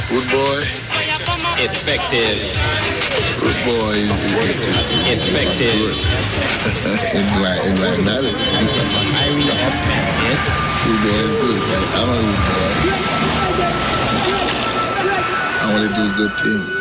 Good boy. Effective. Good boy. Effective. In like knowledge. Irene FM. Yes. Good boy is good. Like, I'm a good boy. I want to do good things.